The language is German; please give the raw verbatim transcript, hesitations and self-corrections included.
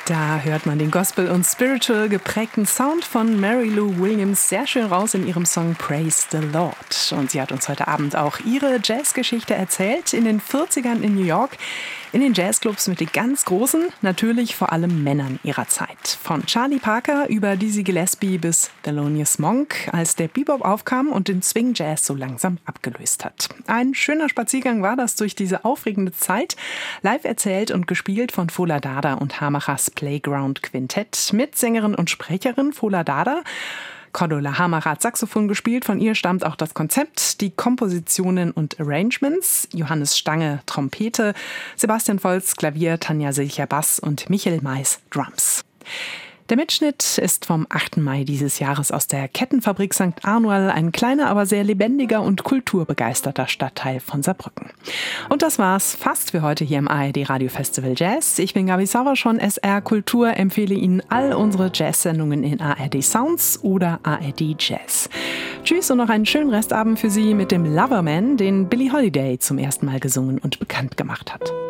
Da hört man den Gospel- und Spiritual geprägten Sound von Mary Lou Williams sehr schön raus in ihrem Song Praise the Lord. Und sie hat uns heute Abend auch ihre Jazzgeschichte erzählt, in den vierzigern in New York, in den Jazzclubs mit den ganz Großen, natürlich vor allem Männern ihrer Zeit. Von Charlie Parker über Dizzy Gillespie bis Thelonious Monk, als der Bebop aufkam und den Swing Jazz so langsam abgelöst hat. Ein schöner Spaziergang war das durch diese aufregende Zeit, live erzählt und gespielt von Fola Dada und Hamachers Playground Quintett mit Sängerin und Sprecherin Fola Dada. Cordula Hamacher hat Saxophon gespielt, von ihr stammt auch das Konzept, die Kompositionen und Arrangements. Johannes Stange Trompete, Sebastian Volz Klavier, Tanja Silcher Bass und Michael Mais Drums. Der Mitschnitt ist vom achten Mai dieses Jahres aus der Kettenfabrik Sankt Anual, ein kleiner, aber sehr lebendiger und kulturbegeisterter Stadtteil von Saarbrücken. Und das war's fast für heute hier im A R D Radio Festival Jazz. Ich bin Gabi Sauer von S R Kultur, empfehle Ihnen all unsere Jazz-Sendungen in A R D Sounds oder A R D Jazz. Tschüss und noch einen schönen Restabend für Sie mit dem Loverman, den Billie Holiday zum ersten Mal gesungen und bekannt gemacht hat.